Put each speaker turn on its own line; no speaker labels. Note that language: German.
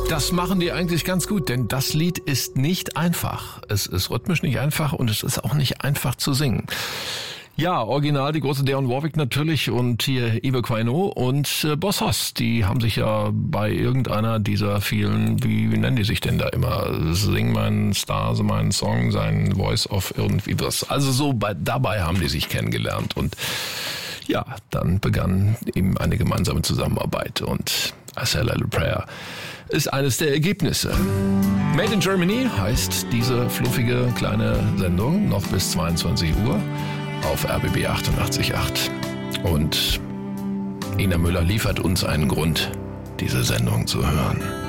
Das machen die eigentlich ganz gut, denn das Lied ist nicht einfach. Es ist rhythmisch nicht einfach und es ist auch nicht einfach zu singen. Ja, original die große Dionne Warwick natürlich und hier Yves Quaino und Boss Hoss, die haben sich ja bei irgendeiner dieser vielen, wie nennen die sich denn da immer? Sing meinen Star, meinen Song, sein Voice of irgendwie was. Also so dabei haben die sich kennengelernt und ja, dann begann eben eine gemeinsame Zusammenarbeit und I Say a Little Prayer ist eines der Ergebnisse. Made in Germany heißt diese fluffige kleine Sendung noch bis 22 Uhr auf RBB 88.8. Und Ina Müller liefert uns einen Grund, diese Sendung zu hören.